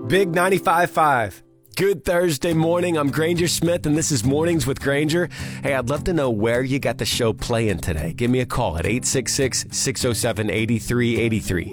Big 95.5. Good Thursday morning. I'm Granger Smith, and this is Mornings with Granger. Hey, I'd love to know where you got the show playing today. Give me a call at 866-607-8383.